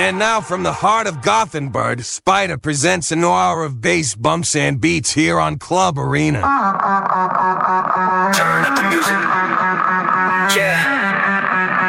And now from the heart of Gothenburg, Spider presents an hour of bass bumps and beats here on Club Arena. Turn up the music. Yeah.